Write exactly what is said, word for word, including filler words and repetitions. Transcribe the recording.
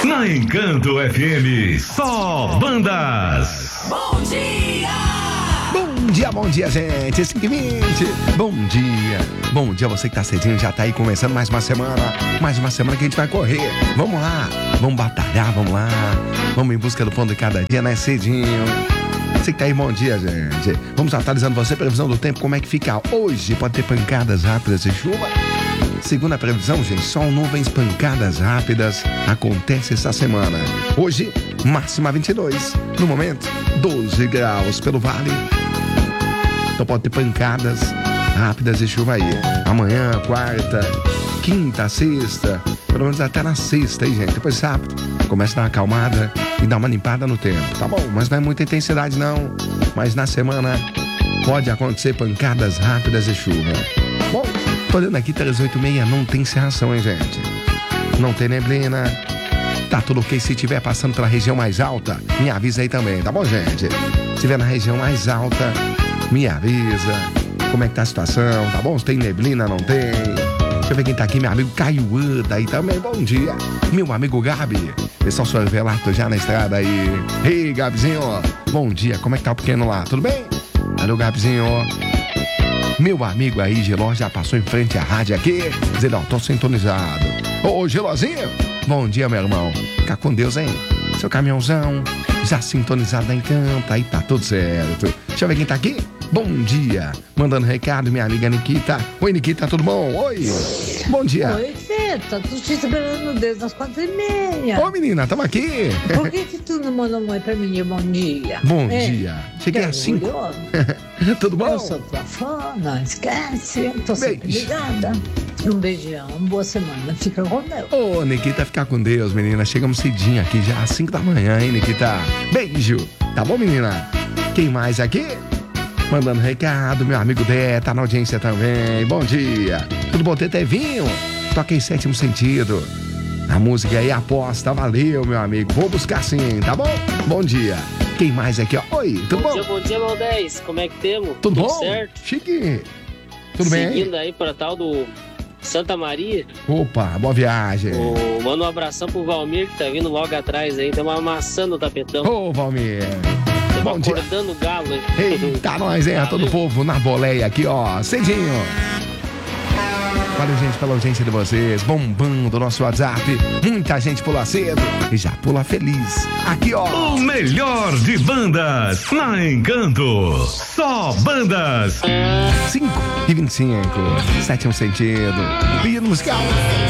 Na Encanto F M, só bandas. Bom dia! Bom dia, bom dia, gente. cinco e vinte. Bom dia. Bom dia, você que tá cedinho, já tá aí começando mais uma semana. Mais uma semana que a gente vai correr. Vamos lá. Vamos batalhar, vamos lá. Vamos em busca do pão de cada dia, né? Cedinho. Você que tá aí, bom dia, gente. Vamos atualizando você, previsão do tempo, como é que fica hoje. Pode ter pancadas rápidas e chuva. Segundo a previsão, gente, sol, nuvens, pancadas rápidas acontece essa semana. Hoje, máxima vinte e dois. No momento, doze graus pelo vale. Então pode ter pancadas rápidas e chuva aí. Amanhã, quarta, quinta, sexta, pelo menos até na sexta, hein, gente? Depois sábado, começa a dar uma acalmada e dar uma limpada no tempo, tá bom? Mas não é muita intensidade, não. Mas na semana pode acontecer pancadas rápidas e chuva. Bom, tô olhando aqui, três oito seis, não tem cerração, hein, gente? Não tem neblina. Tá tudo ok. Se tiver passando pela região mais alta, me avisa aí também, tá bom, gente? Se estiver na região mais alta, me avisa como é que tá a situação, tá bom? Se tem neblina, não tem. Deixa eu ver quem tá aqui, meu amigo Caio Anda aí também, bom dia. Meu amigo Gabi, pessoal sorvelato já na estrada aí. Ei, Gabizinho, bom dia, como é que tá o pequeno lá, tudo bem? Alô, Gabizinho. Meu amigo aí, Geló, já passou em frente à rádio aqui, dizendo, ó, tô sintonizado. Ô, Gelozinho, bom dia, meu irmão. Fica com Deus, hein? Seu caminhãozão, já sintonizado na Encanto, aí tá tudo certo. Deixa eu ver quem tá aqui. Bom dia. Mandando recado, minha amiga Nikita. Oi, Nikita, tudo bom? Oi. Bom dia. Oi, Fê, tá tudo te esperando desde as quatro e meia. Ô, menina, tamo aqui. Por que que tu não mandou um oi pra mim de bom dia? Bom é. dia. Cheguei às cinco. Tudo bom? Eu sou tua fã, não esquece. Tô sempre Beijo. ligada. Um beijão, boa semana. Fica com Deus. Ô, Nikita, ficar com Deus, menina. Chegamos cedinho aqui, já às cinco da manhã, hein, Nikita? Beijo. Tá bom, menina? Quem mais aqui? Mandando recado, meu amigo Dé, tá na audiência também. Bom dia. Tudo bom, Tetevinho? Toca em sétimo sentido. A música aí, aposta, valeu, meu amigo. Vou buscar sim, tá bom? Bom dia. Quem mais aqui, ó? Oi, tudo bom? Bom dia, bom dia, Valdez. Como é que temos? Tudo, Tudo bom? certo? Chique. Tudo bem? Seguindo aí para tal do Santa Maria. Opa, boa viagem. Oh, manda um abração pro Valmir, que tá vindo logo atrás aí. Estamos amassando o tapetão. Ô, Valmir. Bom Estamos dia. acordando o galo aí. Eita, nós, hein? A todo o povo na boleia aqui, ó. Cedinho. Valeu, gente, pela audiência de vocês. Bombando o nosso WhatsApp. Muita gente pula cedo e já pula feliz. Aqui, ó. O melhor de bandas na Encanto. Só bandas. cinco e vinte e cinco. Sétimo sentido. Pedido musical.